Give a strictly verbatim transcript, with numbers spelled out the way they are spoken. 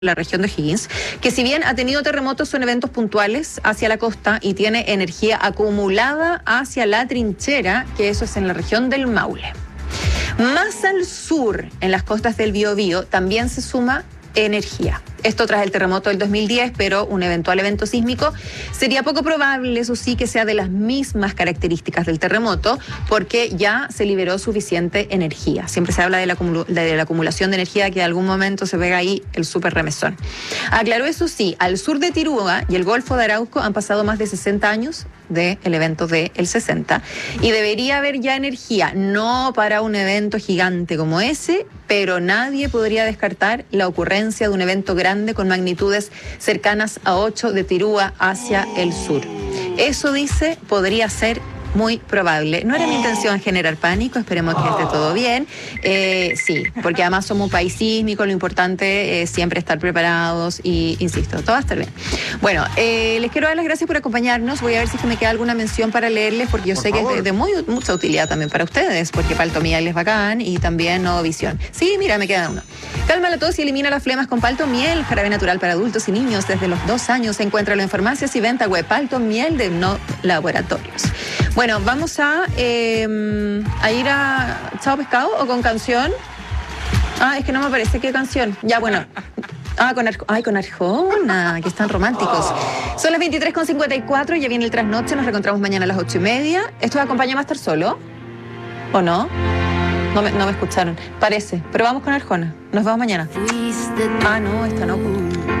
la región de O'Higgins, que si bien ha tenido terremotos, son eventos puntuales hacia la costa y tiene energía acumulada hacia la trinchera, que eso es en la región del Maule. Más al sur, en las costas del Biobío, también se suma energía. Esto tras el terremoto del dos mil diez, pero un eventual evento sísmico sería poco probable, eso sí, que sea de las mismas características del terremoto, porque ya se liberó suficiente energía. Siempre se habla de la, acumul de la acumulación de energía, que en algún momento se pega ahí el súper remesón. Aclaró, eso sí, al sur de Tirúa y el Golfo de Arauco han pasado más de sesenta años del evento del sesenta, y debería haber ya energía, no para un evento gigante como ese, pero nadie podría descartar la ocurrencia de un evento grande con magnitudes cercanas a ocho de Tirúa hacia el sur. Eso, dice, podría ser muy probable. No era mi intención generar pánico, esperemos que esté todo bien. Eh, sí, porque además somos un país sísmico, lo importante es siempre estar preparados y, insisto, todo va a estar bien. Bueno, eh, les quiero dar las gracias por acompañarnos. Voy a ver si es que me queda alguna mención para leerles, porque yo por sé favor. que es de, de muy, mucha utilidad también para ustedes, porque Palto Miel es bacán y también Nuevo Visión. Sí, mira, me queda uno. Calma la tos y elimina las flemas con Palto Miel, jarabe natural para adultos y niños desde los dos años. Encuéntralo en farmacias y venta web. Palto Miel de No Laboratorios. Bueno, vamos a, eh, a ir a Chao Pescado o con canción. Ah, es que no me parece qué canción. Ya, bueno. Ah, con, Arjo Ay, con Arjona, que están románticos. Son las veintitrés con cincuenta y cuatro, ya viene el trasnoche, nos reencontramos mañana a las ocho y media. ¿Esto de acompaña a estar solo? ¿O no? No me, no me escucharon. Parece. Pero vamos con Arjona. Nos vemos mañana. Ah, no, esta no.